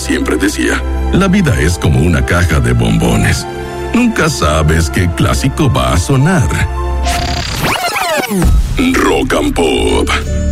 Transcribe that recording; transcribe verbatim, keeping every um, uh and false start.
siempre decía, la vida es como una caja de bombones. Nunca sabes qué clásico va a sonar. Rock and Pop.